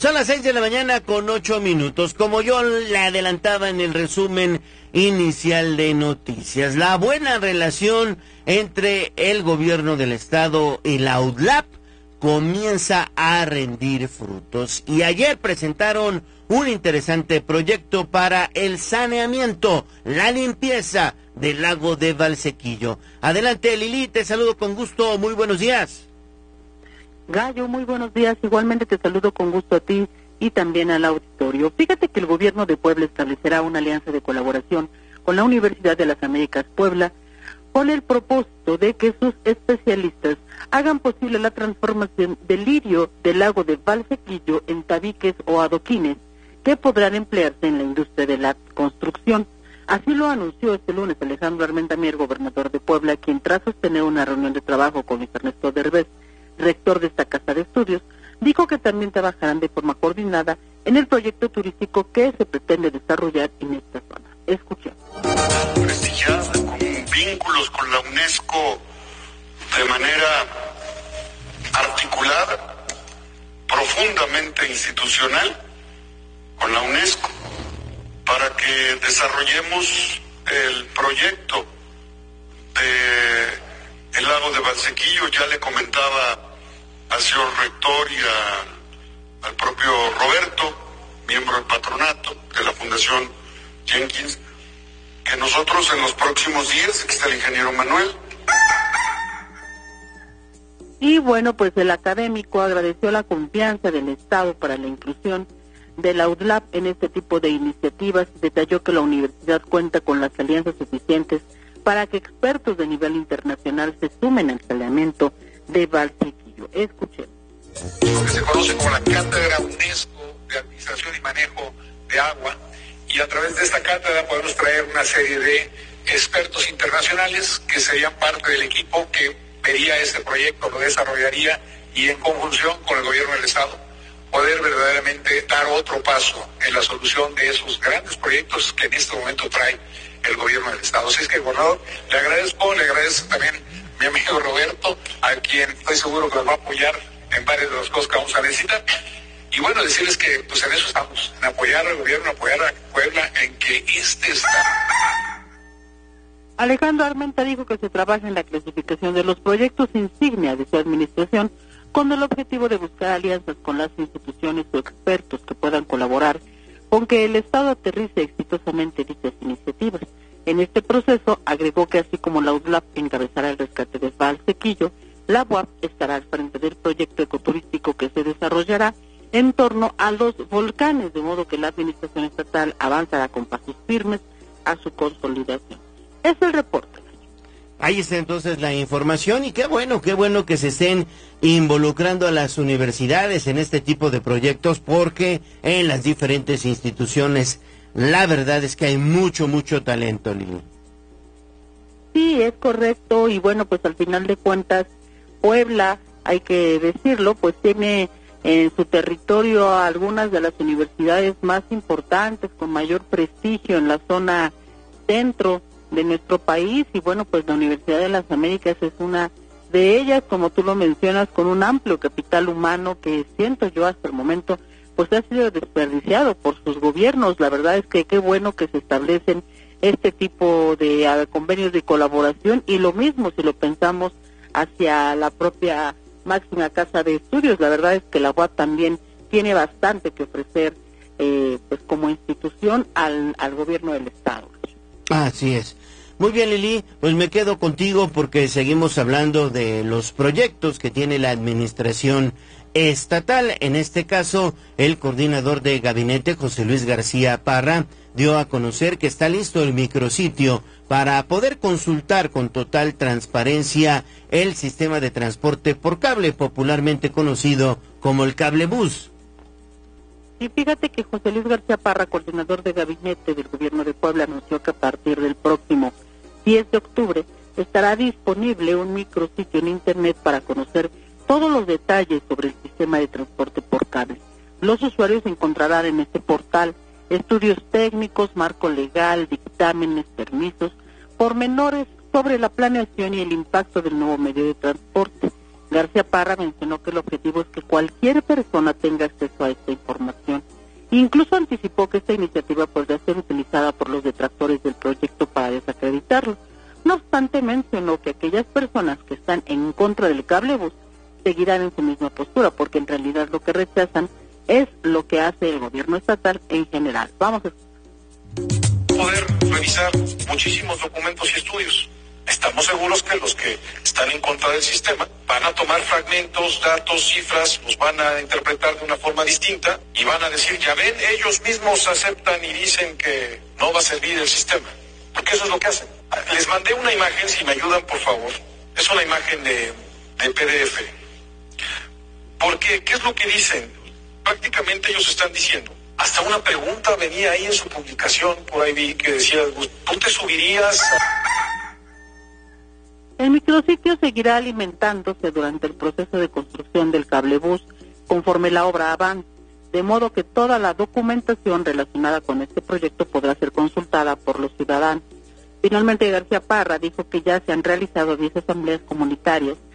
Son las 6 de la mañana con 8 minutos. Como yo le adelantaba en el resumen inicial de noticias, la buena relación entre el gobierno del estado y la UDLAP comienza a rendir frutos. Y ayer presentaron un interesante proyecto para el saneamiento, la limpieza del lago de Valsequillo. Adelante, Lili, te saludo con gusto. Muy buenos días. Gallo, muy buenos días. Igualmente te saludo con gusto a ti y también al auditorio. Fíjate que el gobierno de Puebla establecerá una alianza de colaboración con la Universidad de las Américas Puebla con el propósito de que sus especialistas hagan posible la transformación del lirio del lago de Valsequillo en tabiques o adoquines que podrán emplearse en la industria de la construcción. Así lo anunció este lunes Alejandro Armenta Mier, gobernador de Puebla, quien tras sostener una reunión de trabajo con Luis Ernesto Derbez, rector de esta casa de estudios, dijo que también trabajarán de forma coordinada en el proyecto turístico que se pretende desarrollar en esta zona. Escuchemos. Prestigiada, con vínculos con la UNESCO de manera articulada, profundamente institucional, con la UNESCO, para que desarrollemos el proyecto de el lago de Valsequillo. Ya le comentaba al señor rector y al propio Roberto, miembro del patronato de la Fundación Jenkins, que nosotros en los próximos días, aquí está el ingeniero Manuel. Y bueno, pues el académico agradeció la confianza del Estado para la inclusión de la UDLAP en este tipo de iniciativas. Detalló que la universidad cuenta con las alianzas suficientes para que expertos de nivel internacional se sumen al saneamiento de Valsequillo. Escuchen. Lo que se conoce como la Cátedra UNESCO de Administración y Manejo de Agua, y a través de esta cátedra podemos traer una serie de expertos internacionales que serían parte del equipo que vería este proyecto, lo desarrollaría y en conjunción con el gobierno del Estado poder verdaderamente dar otro paso en la solución de esos grandes proyectos que en este momento trae el gobierno del Estado. Así es que, gobernador, le agradezco también a mi amigo Roberto, a quien estoy seguro que nos va a apoyar en varias de las cosas que vamos a necesitar. Y bueno, decirles que pues en eso estamos, en apoyar al gobierno, apoyar a Puebla, en que está. Alejandro Armenta dijo que se trabaja en la clasificación de los proyectos insignia de su administración con el objetivo de buscar alianzas con las instituciones o expertos que puedan colaborar con que el Estado aterrice exitosamente dichas iniciativas. En este proceso, agregó que así como la UDLAP encabezará el rescate de Valsequillo, la UAP estará al frente del proyecto ecoturístico que se desarrollará en torno a los volcanes, de modo que la administración estatal avanzará con pasos firmes a su consolidación. Es el reporte. Ahí está entonces la información, y qué bueno que se estén involucrando a las universidades en este tipo de proyectos, porque en las diferentes instituciones la verdad es que hay mucho talento, Lili. Sí, es correcto, y bueno, pues al final de cuentas, Puebla, hay que decirlo, pues tiene en su territorio a algunas de las universidades más importantes, con mayor prestigio en la zona centro de nuestro país, y bueno, pues la Universidad de las Américas es una de ellas, como tú lo mencionas, con un amplio capital humano que siento yo hasta el momento pues ha sido desperdiciado por sus gobiernos. La verdad es que qué bueno que se establecen este tipo de convenios de colaboración, y lo mismo si lo pensamos hacia la propia máxima casa de estudios. La verdad es que la UAP también tiene bastante que ofrecer pues como institución al gobierno del Estado. Así es. Muy bien, Lili, pues me quedo contigo porque seguimos hablando de los proyectos que tiene la administración estatal. En este caso, el coordinador de gabinete, José Luis García Parra, dio a conocer que está listo el micrositio para poder consultar con total transparencia el sistema de transporte por cable, popularmente conocido como el cablebús. Y fíjate que José Luis García Parra, coordinador de gabinete del gobierno de Puebla, anunció que a partir del próximo 10 de octubre estará disponible un micrositio en internet para conocer todos los detalles sobre el sistema de transporte por cable. Los usuarios encontrarán en este portal estudios técnicos, marco legal, dictámenes, permisos, pormenores sobre la planeación y el impacto del nuevo medio de transporte. García Parra mencionó que el objetivo es que cualquier persona tenga acceso a esta información. Incluso anticipó que esta iniciativa podría ser utilizada por los detractores del proyecto para desacreditarlo. No obstante, mencionó que aquellas personas que están en contra del cablebús seguirán en su misma postura, porque en realidad lo que rechazan es lo que hace el gobierno estatal en general. Vamos a poder revisar muchísimos documentos y estudios. Estamos seguros que los que están en contra del sistema van a tomar fragmentos, datos, cifras, los van a interpretar de una forma distinta y van a decir, ya ven, ellos mismos aceptan y dicen que no va a servir el sistema, porque eso es lo que hacen. Les mandé una imagen, si me ayudan, por favor. Es una imagen de PDF. Porque, ¿qué es lo que dicen? Prácticamente ellos están diciendo, hasta una pregunta venía ahí en su publicación, por ahí vi que decía, ¿tú te subirías? El micrositio seguirá alimentándose durante el proceso de construcción del cablebús conforme la obra avance, de modo que toda la documentación relacionada con este proyecto podrá ser consultada por los ciudadanos. Finalmente, García Parra dijo que ya se han realizado 10 asambleas comunitarias